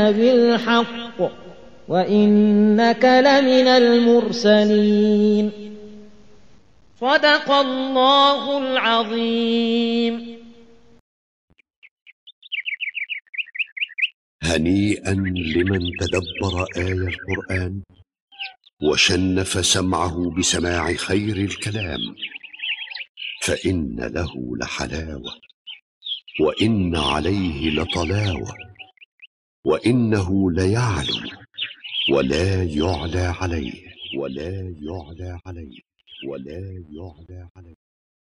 بالحق وإنك لمن المرسلين. صدق الله العظيم. هنيئا لمن تدبر آي القرآن وشنف سمعه بسماع خير الكلام، فإن له لحلاوة وإن عليه لطلاوة، وإنه ليعلو ولا يعلى عليه.